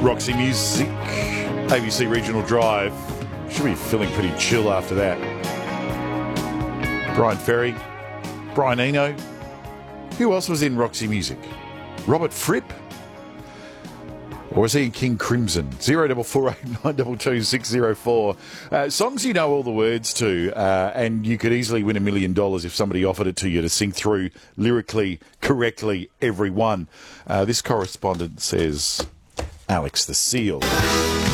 Roxy Music, ABC Regional Drive. Should be feeling pretty chill after that. Brian Ferry, Brian Eno. Who else was in Roxy Music? Robert Fripp? Or is he in King Crimson? 0448 922 604. Songs you know all the words to, and you could easily win $1 million if somebody offered it to you to sing through lyrically, correctly, every one. This correspondent says, Alex the Seal.